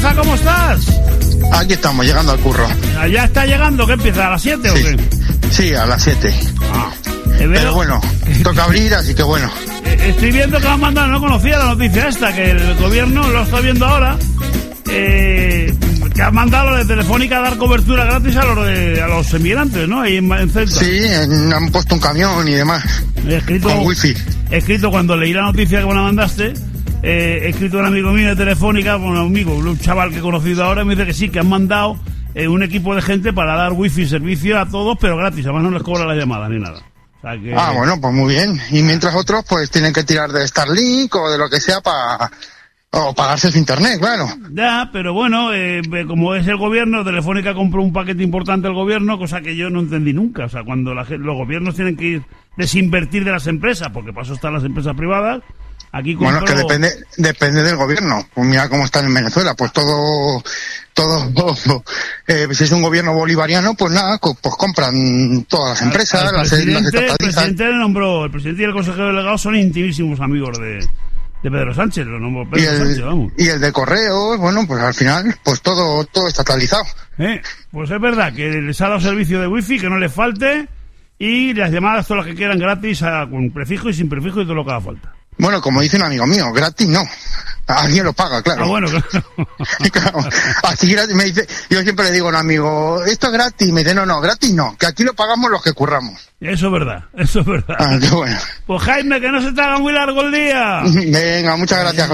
Rafa, ¿cómo estás? Aquí estamos, llegando al curro. ¿Ya está llegando? ¿Qué empieza? ¿A las 7 sí. o qué? Sí, a las 7. Pero bueno, toca abrir, así que bueno. Estoy viendo que lo han mandado, no conocía la noticia esta, que el gobierno, lo está viendo ahora, que ha mandado lo de Telefónica a dar cobertura gratis a los emigrantes, ¿no? Ahí en Ceuta. Sí, han puesto un camión y demás. Con wifi. He escrito cuando leí la noticia que me la mandaste, he escrito a un amigo mío de Telefónica, un chaval que he conocido ahora, me dice que sí, que han mandado un equipo de gente para dar wifi servicio a todos, pero gratis, además no les cobra la llamada ni nada. O sea que... bueno, pues muy bien. Y mientras otros pues tienen que tirar de Starlink o de lo que sea para... o pagarse su internet, claro. Ya, pero bueno, como es el gobierno, Telefónica compró un paquete importante al gobierno, cosa que yo no entendí nunca. O sea, cuando los gobiernos tienen que desinvertir de las empresas, porque para eso están las empresas privadas, aquí compró... Bueno, es que depende del gobierno. Pues mira cómo están en Venezuela, pues todo si es un gobierno bolivariano, pues nada, pues compran todas las empresas, las estatalizan. El presidente le nombró, el presidente y el consejero delegado son intimísimos amigos de Pedro Sánchez, lo nombró Pedro Sánchez, vamos. Y el de correos, bueno, pues al final, pues todo estatalizado. Pues es verdad que les ha dado servicio de wifi, que no les falte, y las llamadas todas las que quieran gratis, con prefijo y sin prefijo y todo lo que haga falta. Bueno, como dice un amigo mío, gratis no. Alguien lo paga, claro. Bueno, claro. Claro. Así me dice, yo siempre le digo a un amigo, esto es gratis, me dice, no, gratis no, que aquí lo pagamos los que curramos. Eso es verdad. Qué bueno. Pues Jaime, que no se te haga muy largo el día. Venga, muchas gracias, José.